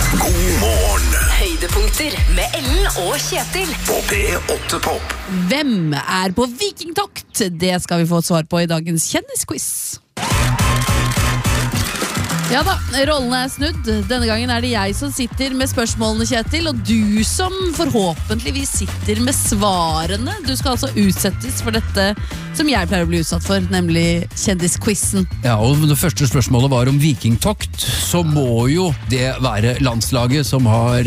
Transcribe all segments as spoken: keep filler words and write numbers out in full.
God morgen. Høydepunkter med Ellen og Kjetil På P åtte Pop. Hvem er på vikingtokt? Det skal vi få et svar på i dagens kjendisquiz. Ja da, rollene er snudd. Denne gangen er det jeg som sitter med spørsmålene, Kjetil, og du som forhåpentligvis sitter med svarene. Du skal altså utsettes for dette som jeg pleier å bli utsatt for, nemlig kjendisquizen. Ja, og det første spørsmålet var om vikingtokt, så må jo det være landslaget som har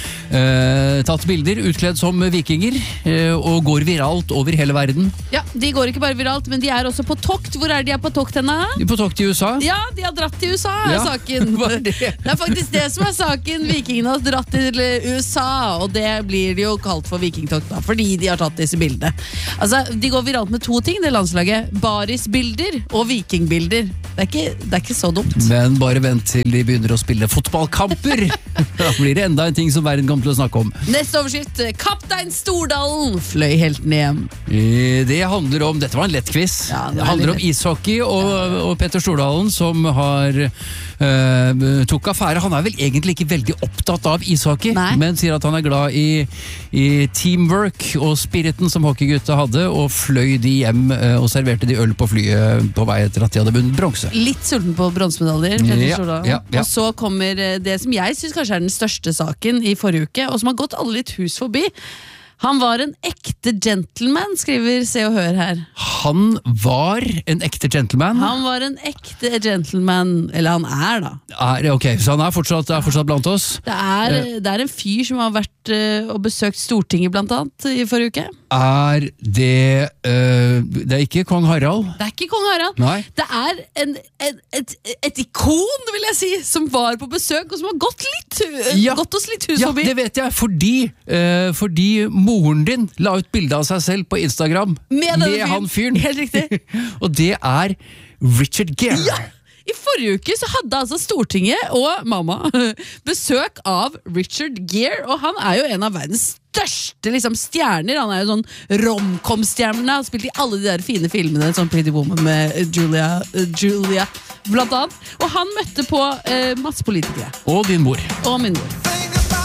eh, tatt bilder, utkledd som vikinger, eh, og går viralt over hele verden. Ja, de går ikke bare viralt, men de er også på tokt. Hvor er de er på tokt henne? De er på tokt i U S A. Ja, de har dratt til U S A, er Ja, saken. hva er det? Det er faktisk det som er saken. Vikingene har dratt til U S A, og det blir de jo kalt for vikingtokt da, fordi de har tatt disse bildene. Altså, de går viralt med to ting, det landslaget. Barisbilder og vikingbilder. Det er ikke, det er ikke så dumt. Men bare vent til de begynner å spille fotballkamper. Da blir det enda en ting som verden kommer til å snakke om. Neste overskrift. Kaptein Stordalen fløy helten hjem. Eh, Det handler om, dette var en lett quiz. Ja, det det var handler om litt ishockey og, og Petter Stordalen som har eh, tok affære. Han er vel egentlig ikke veldig opptatt av ishockey, Nei. men sier at han er glad i, i teamwork og spiriten som hockeygutta hadde, og fløy de hjem eh, og serverte de øl på flyet på vei etter at de hadde vunnet bronse. Litt sulten på bronsemedaljer. Petter Ja, Stordalen. ja, ja. Og så kommer eh, det som jeg synes kanskje er den største saken i forrige uke, og som har gått alle litt hus forbi. Han var en ekte gentleman, skriver Se og Hør her. Han var en ekte gentleman. Han var en ekte gentleman, eller han er da. Er, ok, så han er fortsatt, er fortsatt blant oss. Det er, det er en fyr som har vært eh, og besøkt Stortinget blant annet i forrige uke. Er det eh, Det er ikke kong Harald? Det er ikke kong Harald. Nei. Det er en, en, et, et ikon, vil jeg si, som var på besøk, og som har gått, litt, eh, Ja. gått oss litt hus Ja, forbi. det vet jeg, fordi, eh, fordi moren din la ut bilde av seg selv på Instagram Med denne fyren. han fyren. Helt riktig. Og det er Richard Gere. Ja! I forrige uke så hadde altså Stortinget og mamma besøk av Richard Gere, og han er jo en av verdens største liksom, stjerner. Han er jo sånn rom-com-stjerne, har spilt i alle de der fine filmene, sånn Pretty Woman med Julia, Julia blant annet. Og han møtte på eh, masse politikere. Og din mor. Og min mor.